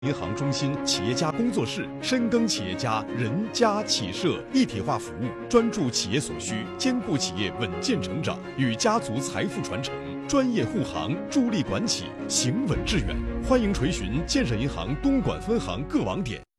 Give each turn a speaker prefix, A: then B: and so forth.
A: 银行中心企业家工作室深耕企业家人家企社一体化服务，专注企业所需，兼顾企业稳健成长与家族财富传承，专业护航，助力管企行稳致远。欢迎垂询建设银行东莞分行各网点。